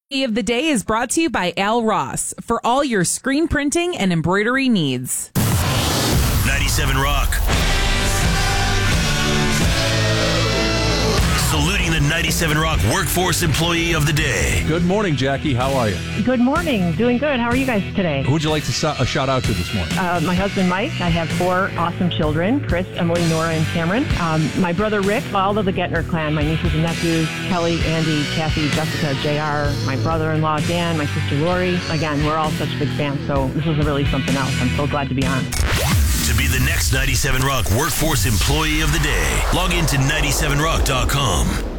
Of the day is brought to you by Al Ross for all your screen printing and embroidery needs. 97 Rock. Saluting the 97 Rock Workforce Employee of the Day. Good morning, Jackie. How are you? Good morning. Doing good. How are you guys today? Who would you like to shout out to this morning? My husband, Mike. I have 4 awesome children, Chris, Emily, Nora, and Cameron. My brother, Rick, all of the Gettner clan, my nieces and nephews, Kelly, Andy, Kathy, Jessica, JR, my brother-in-law, Dan, my sister, Lori. Again, we're all such big fans, so this is really something else. I'm so glad to be on. To be the next 97 Rock Workforce Employee of the Day, log into 97rock.com.